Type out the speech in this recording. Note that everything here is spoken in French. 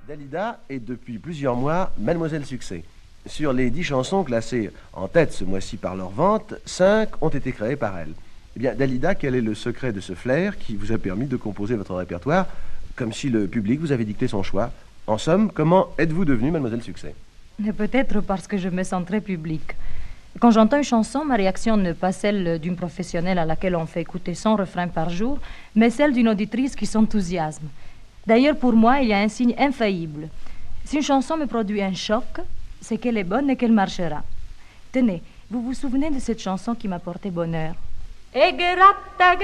Dalida est depuis plusieurs mois Mademoiselle Succès. Sur les 10 chansons classées en tête ce mois-ci par leur vente, 5 ont été créées par elle. Eh bien, Dalida, quel est le secret de ce flair qui vous a permis de composer votre répertoire comme si le public vous avait dicté son choix? En somme, comment êtes-vous devenue Mademoiselle Succès? Peut-être parce que je me sens très publique. Quand j'entends une chanson, ma réaction n'est pas celle d'une professionnelle à laquelle on fait écouter 100 refrains par jour, mais celle d'une auditrice qui s'enthousiasme. D'ailleurs, pour moi, il y a un signe infaillible. Si une chanson me produit un choc, c'est qu'elle est bonne et qu'elle marchera. Tenez, vous vous souvenez de cette chanson qui m'a porté bonheur?